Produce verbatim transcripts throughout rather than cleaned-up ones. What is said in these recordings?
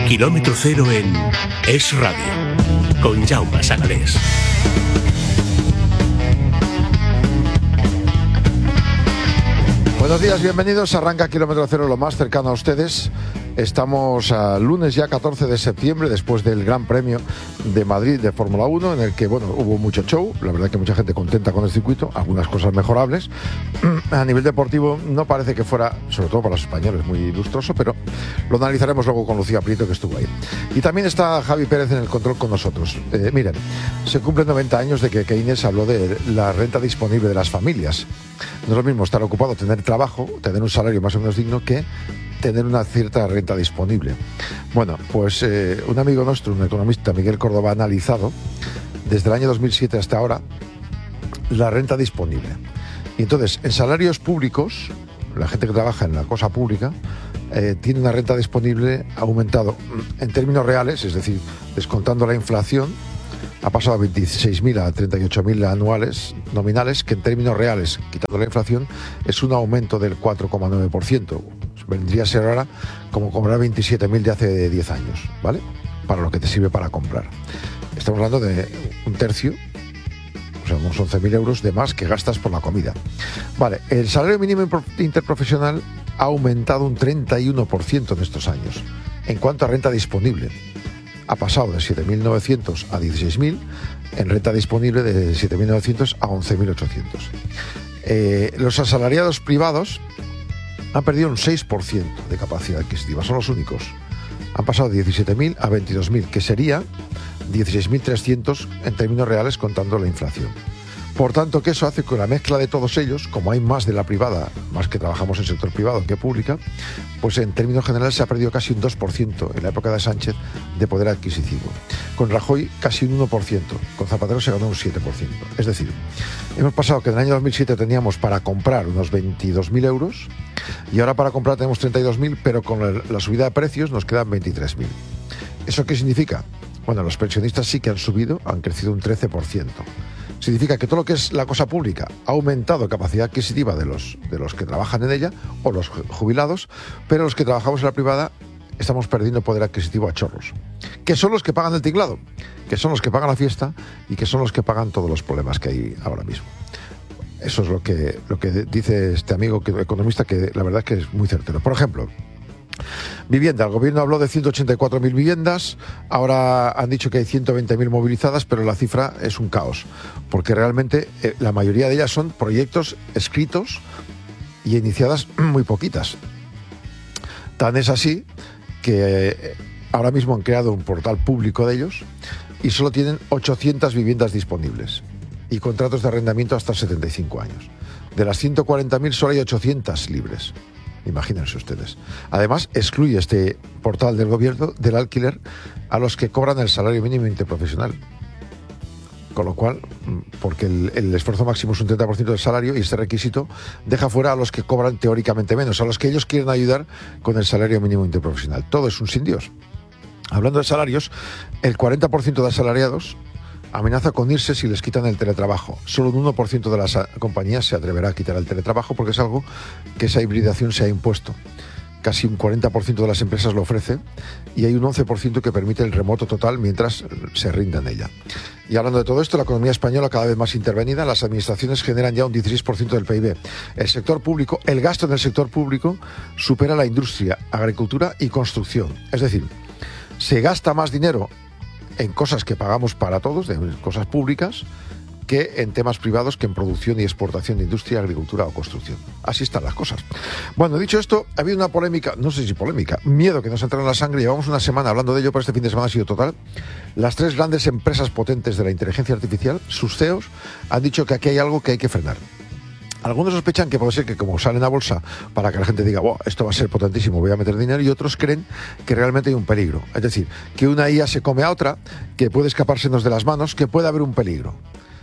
Kilómetro cero en Es Radio, con Jaume Sagalés. Buenos días, bienvenidos. Arranca Kilómetro Cero, lo más cercano a ustedes. Estamos a lunes ya catorce de septiembre, después del Gran Premio de Madrid de Fórmula uno, en el que, bueno, hubo mucho show. La verdad que mucha gente contenta con el circuito, algunas cosas mejorables. A nivel deportivo no parece que fuera, sobre todo para los españoles, muy lustroso, pero lo analizaremos luego con Lucía Prieto, que estuvo ahí. Y también está Javi Pérez en el control con nosotros. Eh, miren, se cumplen noventa años de que Keynes habló de la renta disponible de las familias. No es lo mismo estar ocupado, tener trabajo, tener un salario más o menos digno, que tener una cierta renta disponible. Bueno, pues eh, un amigo nuestro, un economista, Miguel Córdoba, ha analizado desde el año dos mil siete hasta ahora la renta disponible. Y entonces, en salarios públicos, la gente que trabaja en la cosa pública eh, tiene una renta disponible aumentado en términos reales, es decir, descontando la inflación, ha pasado de veintiséis mil a treinta y ocho mil anuales nominales, que en términos reales, quitando la inflación, es un aumento del cuatro coma nueve por ciento. Vendría a ser ahora como cobrar veintisiete mil de hace diez años, ¿vale? Para lo que te sirve para comprar. Estamos hablando de un tercio, o sea, unos once mil euros de más que gastas por la comida. Vale, el salario mínimo interprofesional ha aumentado un treinta y uno por ciento en estos años. En cuanto a renta disponible, ha pasado de siete mil novecientos a dieciséis mil, en renta disponible de siete mil novecientos a once mil ochocientos. Eh, los asalariados privados han perdido un seis por ciento de capacidad adquisitiva, son los únicos. Han pasado de diecisiete mil a veintidós mil, que sería dieciséis mil trescientos en términos reales contando la inflación. Por tanto, que eso hace que la mezcla de todos ellos, como hay más de la privada, más que trabajamos en el sector privado que pública, pues en términos generales se ha perdido casi un dos por ciento en la época de Sánchez de poder adquisitivo. Con Rajoy casi un uno por ciento, con Zapatero se ganó un siete por ciento. Es decir, hemos pasado que en el año dos mil siete teníamos para comprar unos veintidós mil euros y ahora para comprar tenemos treinta y dos mil, pero con la subida de precios nos quedan veintitrés mil. ¿Eso qué significa? Bueno, los pensionistas sí que han subido, han crecido un trece por ciento. Significa que todo lo que es la cosa pública ha aumentado capacidad adquisitiva de los, de los que trabajan en ella o los jubilados, pero los que trabajamos en la privada estamos perdiendo poder adquisitivo a chorros, que son los que pagan el tinglado, que son los que pagan la fiesta y que son los que pagan todos los problemas que hay ahora mismo. Eso es lo que, lo que dice este amigo que, economista, que la verdad es que es muy certero. Por ejemplo, vivienda. El gobierno habló de ciento ochenta y cuatro mil viviendas, ahora han dicho que hay ciento veinte mil movilizadas, pero la cifra es un caos, porque realmente eh, la mayoría de ellas son proyectos escritos y iniciadas muy poquitas. Tan es así que eh, ahora mismo han creado un portal público de ellos y solo tienen ochocientas viviendas disponibles y contratos de arrendamiento hasta setenta y cinco años. De las ciento cuarenta mil solo hay ochocientas libres. Imagínense ustedes. Además, excluye este portal del gobierno del alquiler a los que cobran el salario mínimo interprofesional. Con lo cual, porque el, el esfuerzo máximo es un treinta por ciento del salario y este requisito deja fuera a los que cobran teóricamente menos, a los que ellos quieren ayudar con el salario mínimo interprofesional. Todo es un sin Dios. Hablando de salarios, el cuarenta por ciento de asalariados amenaza con irse si les quitan el teletrabajo. Solo un uno por ciento de las compañías se atreverá a quitar el teletrabajo porque es algo que esa hibridación se ha impuesto. Casi un cuarenta por ciento de las empresas lo ofrece y hay un once por ciento que permite el remoto total mientras se rinda en ella. Y hablando de todo esto, la economía española cada vez más intervenida, las administraciones generan ya un dieciséis por ciento del P I B. El sector público, el gasto en el sector público supera la industria, agricultura y construcción. Es decir, se gasta más dinero en cosas que pagamos para todos, de cosas públicas, que en temas privados, que en producción y exportación de industria, agricultura o construcción. Así están las cosas. Bueno, dicho esto, ha habido una polémica, no sé si polémica, miedo que nos entra en la sangre. Llevamos una semana hablando de ello, pero este fin de semana ha sido total. Las tres grandes empresas potentes de la inteligencia artificial, sus C E Os, han dicho que aquí hay algo que hay que frenar. Algunos sospechan que puede ser que como salen a bolsa para que la gente diga, wow, esto va a ser potentísimo, voy a meter dinero, y otros creen que realmente hay un peligro. Es decir, que una I A se come a otra, que puede escapársenos de las manos, que puede haber un peligro.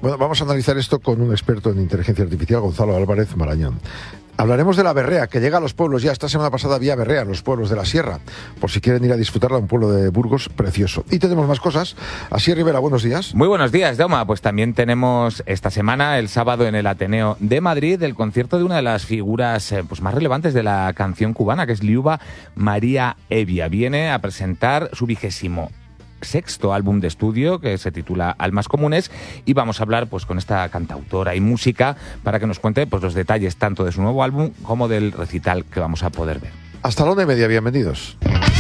Bueno, vamos a analizar esto con un experto en inteligencia artificial, Gonzalo Álvarez Marañón. Hablaremos de la berrea, que llega a los pueblos ya. Esta semana pasada había berrea en los pueblos de la Sierra, por si quieren ir a disfrutarla, un pueblo de Burgos precioso. Y tenemos más cosas. Así, Rivera, buenos días. Muy buenos días, Jaume. Pues también tenemos esta semana, el sábado, en el Ateneo de Madrid, el concierto de una de las figuras eh, pues más relevantes de la canción cubana, que es Liuba María Evia. Viene a presentar su vigésimo sexto álbum de estudio, que se titula Almas Comunes, y vamos a hablar pues con esta cantautora y música para que nos cuente pues los detalles tanto de su nuevo álbum como del recital que vamos a poder ver. Hasta la una y media, bienvenidos.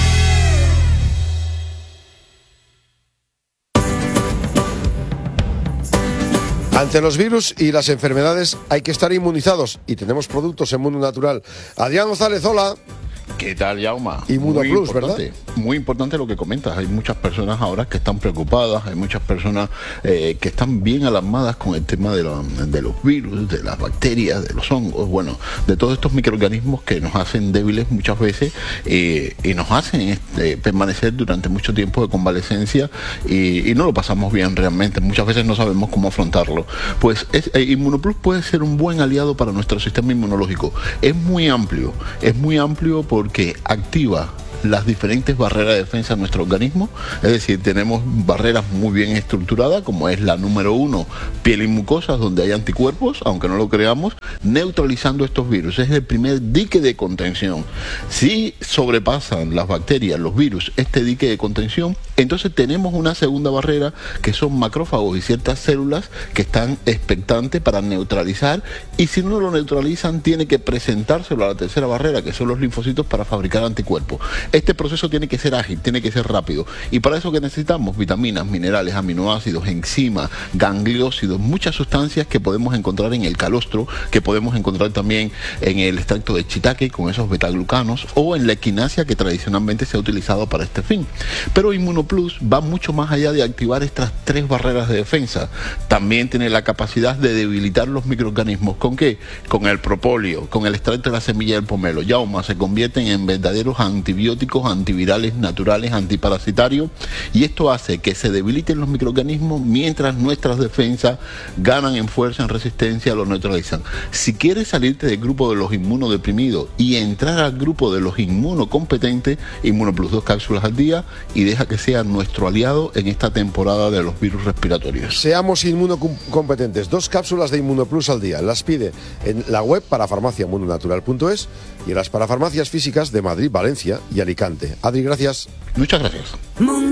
Ante los virus y las enfermedades hay que estar inmunizados y tenemos productos en Mundo Natural. Adrián González, hola. ¿Qué tal, Jaume? Inmunoplus, ¿verdad? Muy importante lo que comentas. Hay muchas personas ahora que están preocupadas, hay muchas personas eh, que están bien alarmadas con el tema de, lo, de los virus, de las bacterias, de los hongos, bueno, de todos estos microorganismos que nos hacen débiles muchas veces eh, y nos hacen este, permanecer durante mucho tiempo de convalecencia y, y no lo pasamos bien realmente. Muchas veces no sabemos cómo afrontarlo. Pues es, eh, Inmunoplus puede ser un buen aliado para nuestro sistema inmunológico. Es muy amplio, es muy amplio porque activa las diferentes barreras de defensa de nuestro organismo, es decir, tenemos barreras muy bien estructuradas, como es la número uno, piel y mucosas, donde hay anticuerpos, aunque no lo creamos, neutralizando estos virus. Es el primer dique de contención. Si sobrepasan las bacterias, los virus, este dique de contención, entonces tenemos una segunda barrera, que son macrófagos y ciertas células que están expectantes para neutralizar, y si no lo neutralizan, tiene que presentárselo a la tercera barrera, que son los linfocitos, para fabricar anticuerpos. Este proceso tiene que ser ágil, tiene que ser rápido, y para eso que necesitamos vitaminas, minerales, aminoácidos, enzimas, gangliósidos, muchas sustancias que podemos encontrar en el calostro, que podemos encontrar también en el extracto de shiitake con esos betaglucanos, o en la equinacia, que tradicionalmente se ha utilizado para este fin. Pero Inmunoplus va mucho más allá de activar estas tres barreras de defensa. También tiene la capacidad de debilitar los microorganismos. ¿Con qué? Con el propóleo, con el extracto de la semilla del pomelo. Yauma, se convierten en verdaderos antibióticos, antivirales naturales, antiparasitarios, y esto hace que se debiliten los microorganismos mientras nuestras defensas ganan en fuerza, en resistencia, lo neutralizan. Si quieres salirte del grupo de los inmunodeprimidos y entrar al grupo de los inmunocompetentes, Inmunoplus, dos cápsulas al día, y deja que sea nuestro aliado en esta temporada de los virus respiratorios. Seamos inmunocompetentes, dos cápsulas de Inmunoplus al día. Las pide en la web parafarmacia mundo natural punto es y en las parafarmacias físicas de Madrid, Valencia y Alicante. Adri, gracias. Muchas gracias.